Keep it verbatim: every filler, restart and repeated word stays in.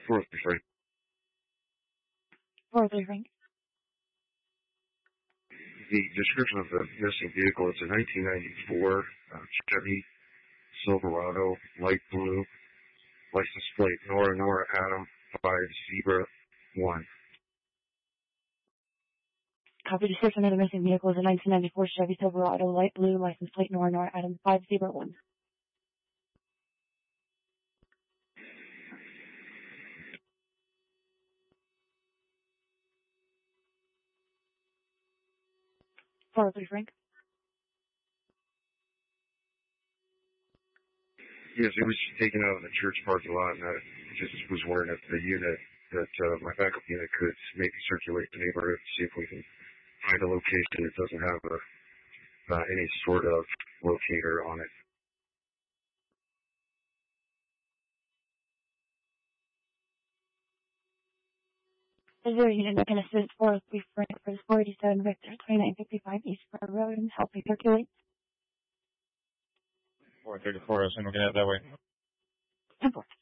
four oh three Frank. four oh three Frank. The description of the missing vehicle is a nineteen ninety-four uh, Chevy Silverado, light blue, license plate Nora Nora Adam five Zebra one. Copy. Description of the missing vehicle is a nineteen ninety-four Chevy Silverado, light blue, license plate Nora Nora Adam five Zebra one. four oh three Frank. Yes, it was taken out of the church parking lot, and I just was wondering if the unit that uh, my backup unit could maybe circulate the neighborhood to see if we can find a location that doesn't have a, uh, any sort of locator on it. Is there a unit that can assist four oh three Frank for four eighty-seven Victor, twenty-nine fifty-five East Fur Road, and help me circulate? four thirty-four, I assume we're going to head that way. ten four.